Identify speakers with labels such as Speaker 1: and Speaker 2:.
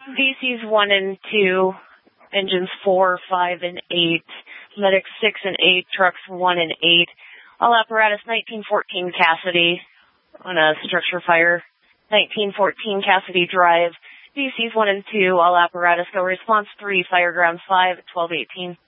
Speaker 1: VCs 1 and 2, engines 4, 5, and 8, medics 6 and 8, trucks 1 and 8, all apparatus 1914 Cassidy on a structure fire, 1914 Cassidy Drive, VCs 1 and 2, all apparatus go response 3, fire ground 5 at 1218.